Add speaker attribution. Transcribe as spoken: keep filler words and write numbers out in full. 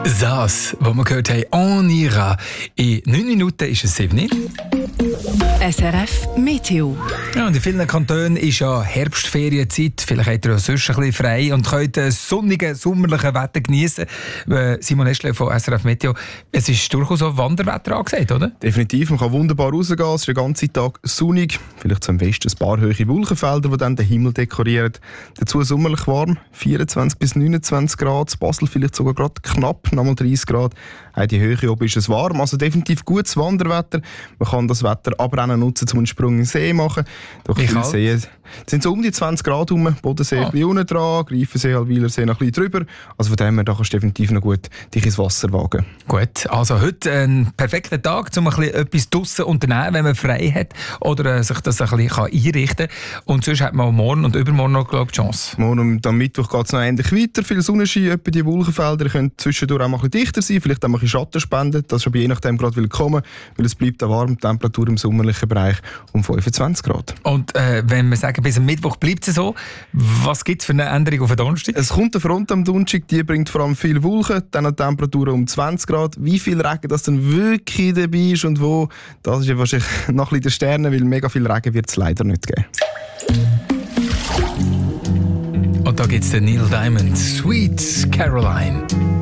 Speaker 1: Das, was wir gehört haben, on ira. In neun Minuten ist es sieben.
Speaker 2: S R F Meteo.
Speaker 1: Ja, und in vielen Kantonen ist ja Herbstferienzeit. Vielleicht habt ihr auch sonst ein bisschen frei und könnt das sonnige, sommerliche Wetter genießen. Simon Eschle von S R F Meteo. Es ist durchaus auch Wanderwetter angesagt, oder?
Speaker 3: Definitiv, man kann wunderbar rausgehen. Es ist den ganzen Tag sonnig. Vielleicht zum Westen ein paar hohe Wolkenfelder, die dann den Himmel dekorieren. Dazu sommerlich warm, vierundzwanzig bis neunundzwanzig Grad. In Basel vielleicht sogar gerade knapp, nochmal dreißig Grad. Auch die Höhe oben ist es warm, also definitiv gutes Wanderwetter. Man kann das Wetter aber auch nutzen, um einen Sprung in den See zu machen. Durch viele Seen sind so um die zwanzig Grad herum. Bodensee ah. ein bisschen unten dran, Greifensee, Halwilersee noch ein bisschen drüber. Also von dem her, da kannst du definitiv noch gut dich ins Wasser wagen.
Speaker 1: Gut, also heute ein perfekter Tag, um ein bisschen etwas draussen unternehmen, wenn man frei hat oder äh, sich das ein bisschen einrichten kann. Und sonst hat man morgen und übermorgen noch, glaube ich, die Chance.
Speaker 3: Morgen und am Mittwoch geht es noch ähnlich weiter. Viel Sonnenschein, etwa die Wolkenfelder können zwischendurch auch mal ein bisschen dichter sein, vielleicht auch mal ein bisschen Schatten spenden. Das ist aber je nachdem gerade willkommen, weil es bleibt eine warme Temperatur im sommerlichen Bereich um fünfundzwanzig Grad.
Speaker 1: Und äh, wenn wir sagen, bis am Mittwoch bleibt es so, was gibt es für eine Änderung auf den Donnerstag?
Speaker 3: Es kommt eine Front am Donnerstag, die bringt vor allem viel Wolken, dann eine Temperatur um zwanzig Grad. Wie viel Regen das dann wirklich dabei ist und wo, das ist ja wahrscheinlich noch ein bisschen der Sterne, weil mega viel Regen wird es leider nicht geben.
Speaker 1: Und da gibt es den Neil Diamond, Sweet Caroline.